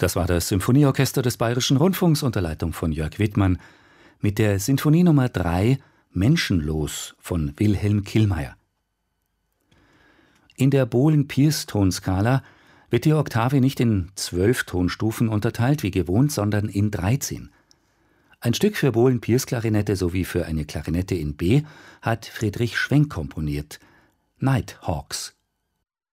Das war das Symphonieorchester des Bayerischen Rundfunks unter Leitung von Jörg Wittmann mit der Sinfonie Nummer 3 Menschenlos von Wilhelm Killmeier. In der Bohlen-Pierce-Tonskala wird die Oktave nicht in 12 Tonstufen unterteilt wie gewohnt, sondern in 13. Ein Stück für Bohlen-Pierce-Klarinette sowie für eine Klarinette in B hat Friedrich Schwenk komponiert: Nighthawks.